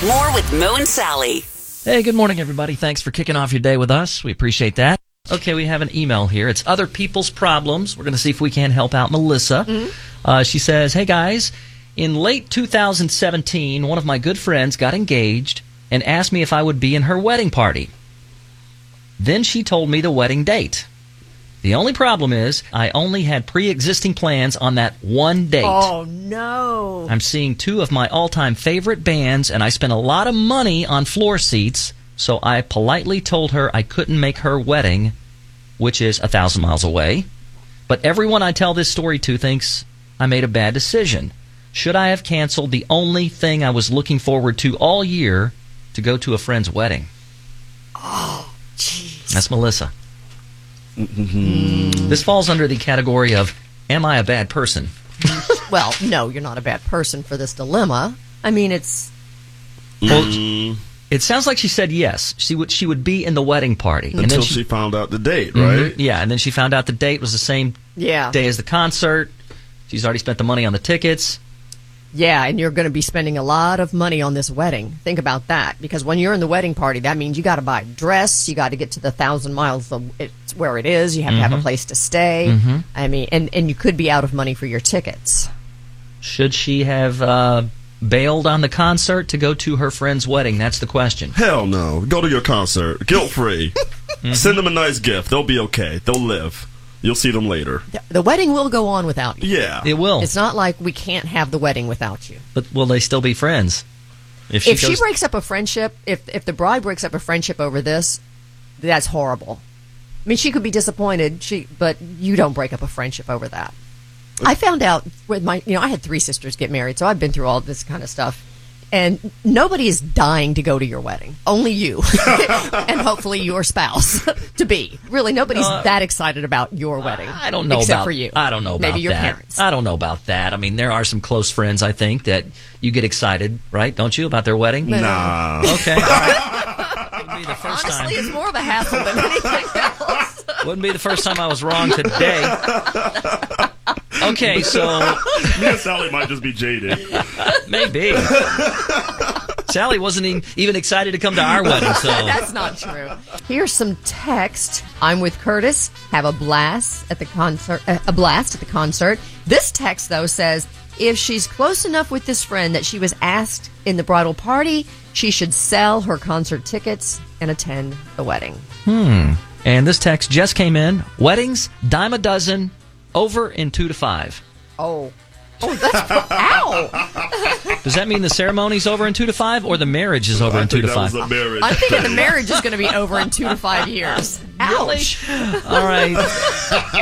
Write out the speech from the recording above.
More with Mo and Sally. Hey, good morning, everybody. Thanks for kicking off your day with us. We appreciate that. Okay, we have an email here. It's Other People's Problems. We're going to see if we can help out Melissa. She says, hey, guys, in late 2017, one of my good friends got engaged and asked me if I would be in her wedding party. Then she told me the wedding date. The only problem is I only had pre-existing plans on that one date. Oh, no. I'm seeing two of my all-time favorite bands, and I spent a lot of money on floor seats, so I politely told her I couldn't make her wedding, which is 1,000 miles away. But everyone I tell this story to thinks I made a bad decision. Should I have canceled the only thing I was looking forward to all year to go to a friend's wedding? Oh, jeez. That's Melissa. This falls under the category of, am I a bad person? Well, no, you're not a bad person for this dilemma. I mean, it's... Well, it sounds like she said yes. She would be in the wedding party. Until and then she found out the date, right? Yeah, and then she found out the date was the same day as the concert. She's already spent the money on the tickets. Yeah, and you're going to be spending a lot of money on this wedding. Think about that. Because when you're in the wedding party, that means you got to buy a dress, you got to get to the 1,000 miles of it's where it is, you have to have a place to stay. I mean, and you could be out of money for your tickets. Should she have bailed on the concert to go to her friend's wedding? That's the question. Hell no. Go to your concert. Guilt-free. Send them a nice gift. They'll be okay. They'll live. You'll see them later. The wedding will go on without you. Yeah. It will. It's not like we can't have the wedding without you. But will they still be friends? If she breaks up a friendship, if the bride breaks up a friendship over this, that's horrible. I mean, she could be disappointed, but you don't break up a friendship over that. I found out with I had 3 sisters get married, so I've been through all this kind of stuff. And nobody is dying to go to your wedding. Only you. And hopefully your spouse to be. Really, nobody's that excited about your wedding. I don't know except for you. I don't know about Maybe your that. parents. I don't know about that. I mean, there are some close friends, I think, that you get excited, right? Don't you, about their wedding? Nah. Okay, all right. Wouldn't be the first Honestly, time. it's more of a hassle than anything else. Wouldn't be the first time I was wrong today. Okay, so... Me and Sally might just be jaded. Maybe. Sally wasn't even excited to come to our wedding, so... That's not true. Here's some text. I'm with Curtis. Have a blast at the concert. This text, though, says, if she's close enough with this friend that she was asked in the bridal party, she should sell her concert tickets and attend the wedding. And this text just came in. Weddings, dime a dozen, over in 2 to 5. Oh, that's... Ow! Does that mean the ceremony's over in 2 to 5, or the marriage is over in 2 to 5? Was a marriage. I'm thinking the marriage is going to be over in 2 to 5 years. Ouch. All right.